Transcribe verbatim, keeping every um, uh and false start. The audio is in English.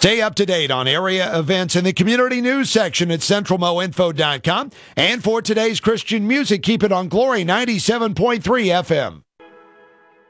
Stay up to date on area events in the community news section at central mo info dot com. And for today's Christian music, keep it on Glory ninety-seven point three F M.